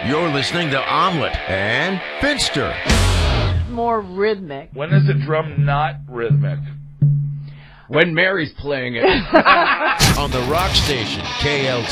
You're listening to Omelet and Finster. More rhythmic. When is a drum not rhythmic? When Mary's playing it. On the rock station, KL.